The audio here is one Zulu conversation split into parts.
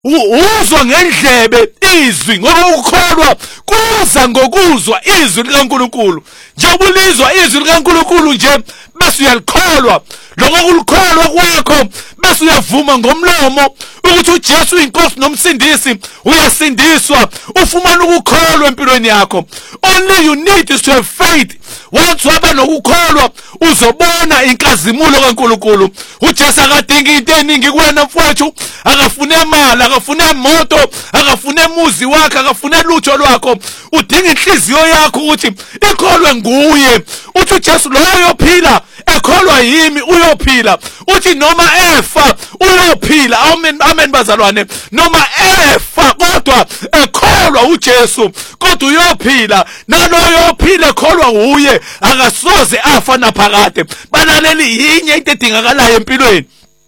uzwa ngendlebe izwi, ngoba ukukholwa kuza ngokuzwa izwi likaNkulunkulu. Njengoba ulizwa izwi likaNkulunkulu nje bese uyalikholwa. Lokho kulikholwa kwakho bese uyavuma ngomlomo ukuthi uJesu inkosi nomsindisi, uyasindiswa, ufumana ukukholwa empilweni yakho. Only you need is to have faith. Once waba nokukholwa uzobona inkazimulo kaNkulunkulu. uJesu akadingi into eningi kuwena mfowethu, akafune imali, akafune imoto, akafune umuzi wakhe, akafune lutho lwakho. Udinga inhliziyo yakho ukuthi ikholwe nguye. Uthi uJesu lo uyophila, ekholwa yimi uyophila. Uthi noma efa uyophila. Amen bazalwane. Noma efa kodwa ekholwa uJesu kodwa uyophila. Nalo uyophila ekholwa nguye, akasoze afa naphakade. Balaleli yinye into edingakalayo empilweni,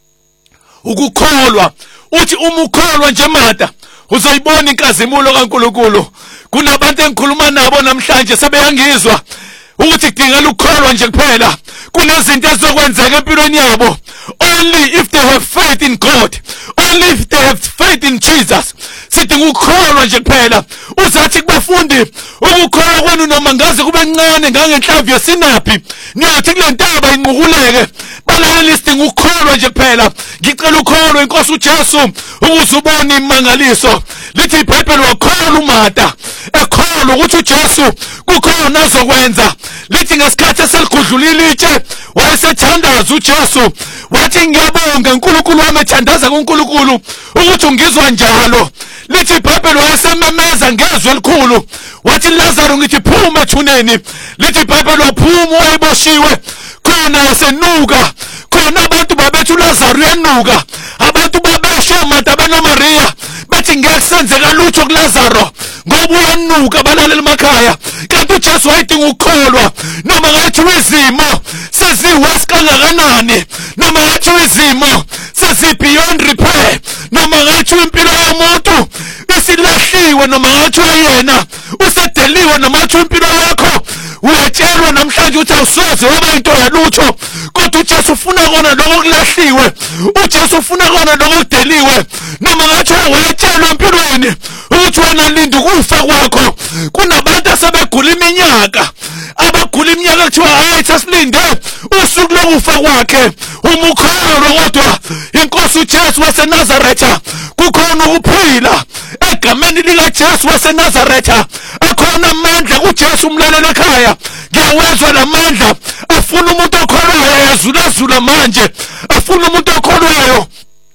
ukukholwa. Uthi uma ukholwa nje mata uzoyibona inkazimulo kaNkulunkulu. Kunabantu engikhuluma nabo namhlanje sebeyangizwa ukuthi kudingela ukukholwa nje kuphela. Kunezinto ezizokwenzeka empilweni yabo only if they have faith in God, only if they have faith in Jesus. Sidinga ukukholwa nje kuphela. Uzathi kubafundi, ukukholwa kwenu noma ngaze kube ncane ngangenhlamvu yesinaphi, niyothi kule ntaba inqukuleke. Balaleli sidinga ukukholwa nje kuphela. Ngicela ukholwa inkosi uJesu ukuze ubone imangaliso. Lithi iBhayibheli wakholwa uMata, ekholwa ukuthi uJesu kukhona azokwenza. Lithi ngesikhathi eseligudlulile itshe wayesethandaza uJesu, wathi ngiyabonga uNkulunkulu wami, ethandaza kuNkulunkulu ukuthi ungizwa njalo. Lithi iBhayibheli wayesememeza ngezwi elikhulu, wathi Lazaro ngithi phuma ethuneni. Lithi iBhayibheli waphuma wayeboshiwe, khona yasenuka. Khona abantu babethu uLazaro uyanuka, abantu babesho uMata banoMaria bathi ngeke senzeka lutho kuLazaro ngoba uyanuka. Balaleli emakhaya, kanti uJesu wayedinga ukukholwa. Noma ngathi izimo seziwesi kangakanani, noma ngathi izimo sezi-beyond repair, noma ngathi impilo yomuntu isilahliwe, noma ngathi yena usedeliwe, noma ngathi impilo yakho uyatshelwa namhlanje ukuthi awusoze waba into yalutho, kodwa uJesu ufuna kona lokho kulahliwe. uJesu ufuna kona lokho kudeliwe. Noma ngathi wayatshelwa empilweni ukuthi wena linda ukufa kwakho. Kunabantu asebegula iminyaka, abagula iminyaka kuthiwa hayi sasilinde usuku lokufa kwakhe. Uma ukholwa kodwa inkosi uJesu waseNazaretha, kukhona ukuphila egameni likaJesu waseNazaretha. Akhona amandla kuJesu. Umlaleli ekhaya, ngiyawezwa lamandla. Afuna umuntu okholwayo, yazulazula manje. Afuna umuntu okholwayo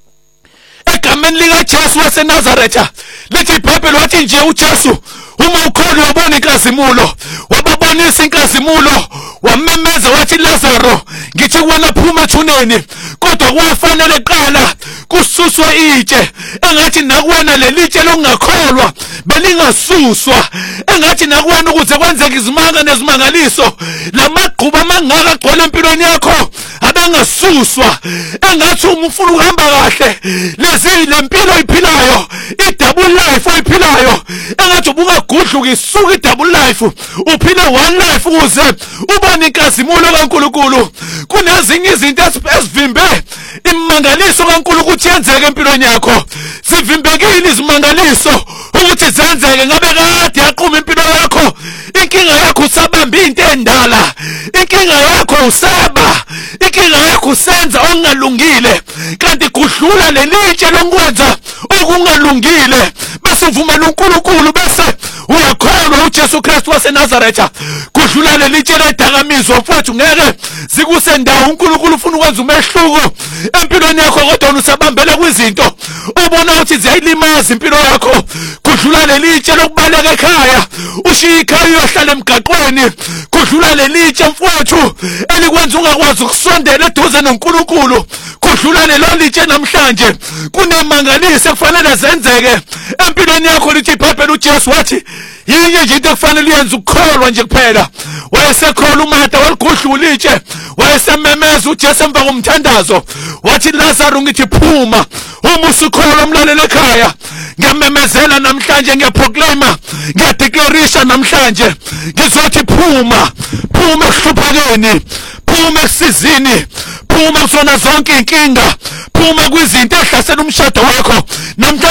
egameni likaJesu waseNazaretha. Lithi iBhayibheli wathi nje uJesu uma ukholwa wabona inkazimulo, wababonisa inkazimulo, wamemeza wathi Lazaro ngithi wena phuma ethuneni. Kodwa kwafanele qala kususwe itshe. Engathi nakuwena lelitshe lokungakholwa belingasuswa. Engathi nakuwena ukuze kwenzeke izimanga nezimangaliso, lamagquba amangaka agcwele empilweni yakho abangasuswa. Engathi uma ufuna ukuhamba kahle lempilo oyiphilayo, i-double life oyiphilayo, engathi ubungagudluka isuka i-double life, uphile one life ukuze ubone inkazimulo kaNkulunkulu. Kunezinye izinto ezivimbe imangaliso kaNkulunkulu ukuthi yenzeke empilweni yakho. Sivimbekile izimangaliso ukuthi zenzeke ngabe kade yaqhuma impilo yakho. Inkinga yakho usabamba into endala, inkinga yakho usaba, inkinga yakho usenza okungalungile, kanti kudlula lelitshe lokwenza okungalungile. Bese uvumela uNkulunkulu, bese uyakholwa uJesu Kristu waseNazaretha. Kudlula lelitshe ledakamizwa mfowethu, ngeke zikusendawo. uNkulunkulu ufuna ukwenza umehluko empilweni yakho, kodwa usabambele kwizinto ubona ukuthi ziyayilimaza impilo yakho. Kudlula lelitshe lokubaleka ekhaya, ushiya ikhaya uyohlala emgaqweni. Kudlula lelitshe mfowethu elikwenza ungakwazi ukusondela eduze noNkulunkulu. Kudlula lelo litshe namhlanje kunemangaliso kufanele zenzeke empilweni yakho. Lithi iBhayibheli uJesu wathi yinye nje into kufanele yenze ukukholwa nje kuphela. Wayesekholwa uMata, waligudlula itshe, wayesememeza uJesu emva komthandazo, wathi Lazaro ngithi phuma. Uma usukholwa umlaleli ekhaya, ngiyamemezela namhlanje, ngiyaproclaima, ngiyadeclarisha namhlanje, ngizothi phuma. Phuma ekuhluphekeni, phuma ekusizini, phuma kusona zonke inkinga, phuma kwizinto ehlasela umshado wakho. Namhlanje